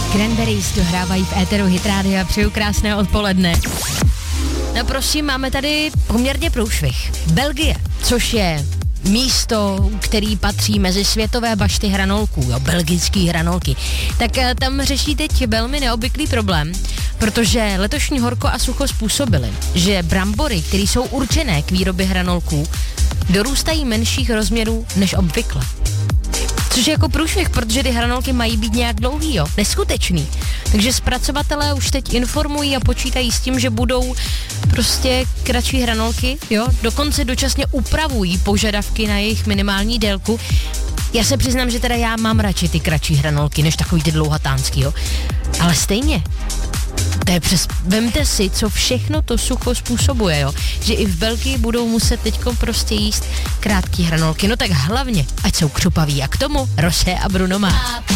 Cranberries dohrávají v éteru Hit Rádia. Přeju krásné odpoledne. No prosím, máme tady poměrně průšvih. Belgie, což je místo, který patří mezi světové bašty hranolků, jo, belgický hranolky, tak tam řeší teď velmi neobvyklý problém, protože letošní horko a sucho způsobily, že brambory, které jsou určené k výrobě hranolků, dorůstají menších rozměrů než obvykle. Což je jako průšvih, protože ty hranolky mají být nějak dlouhý, jo, neskutečný. Takže zpracovatelé už teď informují a počítají s tím, že budou prostě kratší hranolky, jo, dokonce dočasně upravují požadavky na jejich minimální délku. Já se přiznám, že teda já mám radši ty kratší hranolky, než takový ty dlouhatánský, jo, ale stejně. To je vemte si, co všechno to sucho způsobuje, jo. Že i v Belgii budou muset teďko prostě jíst krátký hranolky. No tak hlavně, ať jsou křupaví. A k tomu Rosé a Bruno Mars.